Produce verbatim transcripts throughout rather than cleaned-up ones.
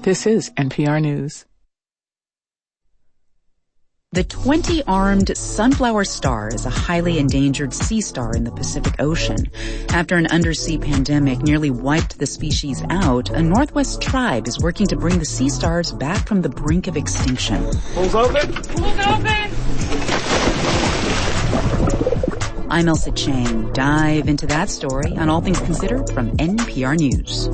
This is N P R News. The twenty-armed sunflower star is a highly endangered sea star in the Pacific Ocean. After an undersea pandemic nearly wiped the species out, a Northwest tribe is working to bring the sea stars back from the brink of extinction. Pools open! Pools open! I'm Elsa Chang. Dive into that story on All Things Considered from N P R News.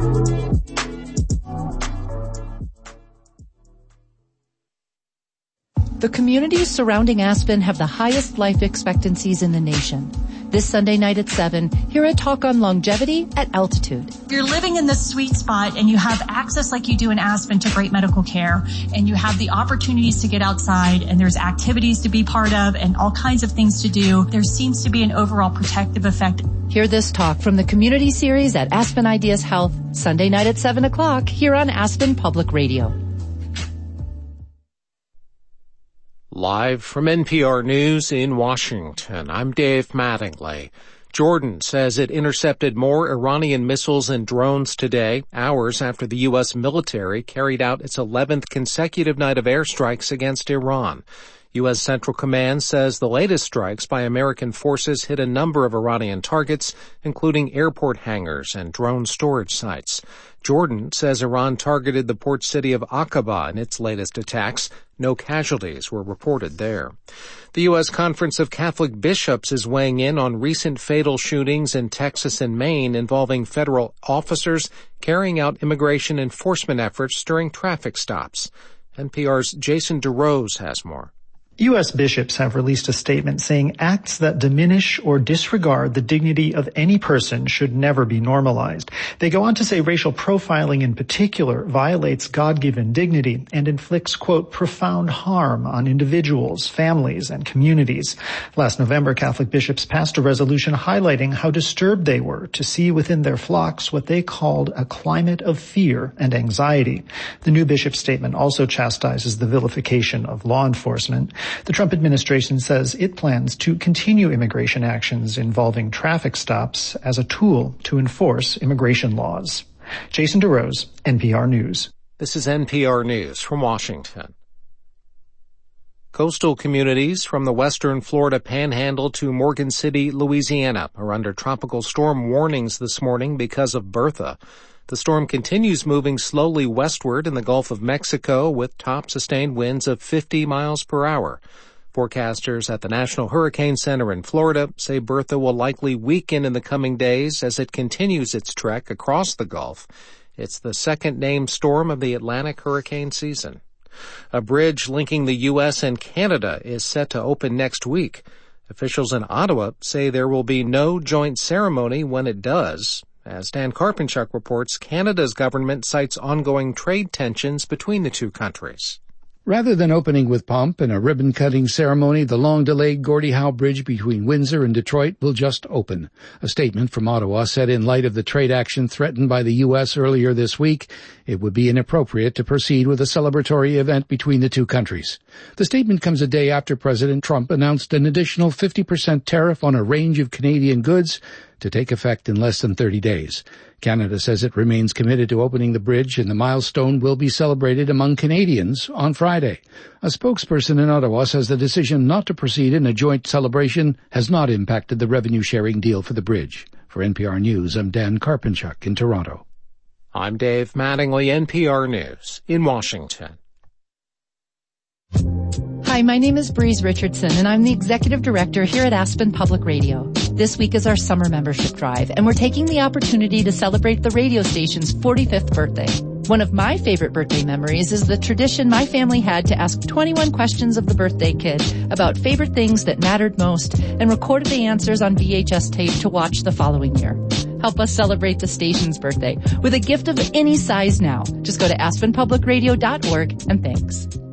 The communities surrounding Aspen have the highest life expectancies in the nation. This Sunday night at seven, hear a talk on longevity at altitude. If you're living in this sweet spot and you have access like you do in Aspen to great medical care, and you have the opportunities to get outside and there's activities to be part of and all kinds of things to do, there seems to be an overall protective effect. Hear this talk from the community series at Aspen Ideas Health, Sunday night at seven o'clock here on Aspen Public Radio. Live from N P R News in Washington, I'm Dave Mattingly. Jordan says it intercepted more Iranian missiles and drones today, hours after the U S military carried out its eleventh consecutive night of airstrikes against Iran. U S Central Command says the latest strikes by American forces hit a number of Iranian targets, including airport hangars and drone storage sites. Jordan says Iran targeted the port city of Aqaba in its latest attacks. No casualties were reported there. The U S Conference of Catholic Bishops is weighing in on recent fatal shootings in Texas and Maine involving federal officers carrying out immigration enforcement efforts during traffic stops. N P R's Jason DeRose has more. U S bishops have released a statement saying acts that diminish or disregard the dignity of any person should never be normalized. They go on to say racial profiling in particular violates God-given dignity and inflicts, quote, profound harm on individuals, families, and communities. Last November, Catholic bishops passed a resolution highlighting how disturbed they were to see within their flocks what they called a climate of fear and anxiety. The new bishop statement also chastises the vilification of law enforcement. The Trump administration says it plans to continue immigration actions involving traffic stops as a tool to enforce immigration laws. Jason DeRose, N P R News. This is N P R News from Washington. Coastal communities from the western Florida Panhandle to Morgan City, Louisiana, are under tropical storm warnings this morning because of Bertha. The storm continues moving slowly westward in the Gulf of Mexico with top sustained winds of fifty miles per hour. Forecasters at the National Hurricane Center in Florida say Bertha will likely weaken in the coming days as it continues its trek across the Gulf. It's the second named storm of the Atlantic hurricane season. A bridge linking the U S and Canada is set to open next week. Officials in Ottawa say there will be no joint ceremony when it does. As Dan Karpinchuk reports, Canada's government cites ongoing trade tensions between the two countries. Rather than opening with pomp and a ribbon-cutting ceremony, the long-delayed Gordie Howe Bridge between Windsor and Detroit will just open. A statement from Ottawa said in light of the trade action threatened by the U S earlier this week, it would be inappropriate to proceed with a celebratory event between the two countries. The statement comes a day after President Trump announced an additional fifty percent tariff on a range of Canadian goods to take effect in less than thirty days. Canada says it remains committed to opening the bridge, and the milestone will be celebrated among Canadians on Friday. A spokesperson in Ottawa says the decision not to proceed in a joint celebration has not impacted the revenue-sharing deal for the bridge. For N P R News, I'm Dan Karpinchuk in Toronto. I'm Dave Mattingly, N P R News in Washington. Hi, my name is Breeze Richardson, and I'm the Executive Director here at Aspen Public Radio. This week is our summer membership drive, and we're taking the opportunity to celebrate the radio station's forty-fifth birthday. One of my favorite birthday memories is the tradition my family had to ask twenty-one questions of the birthday kid about favorite things that mattered most and recorded the answers on V H S tape to watch the following year. Help us celebrate the station's birthday with a gift of any size now. Just go to aspen public radio dot org, and thanks.